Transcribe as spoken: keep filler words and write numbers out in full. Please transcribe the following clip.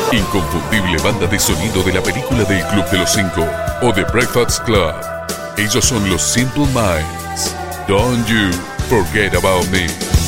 Inconfundible banda de sonido de la película del Club de los Cinco o The Breakfast Club. Ellos son los Simple Minds. Don't You Forget About Me.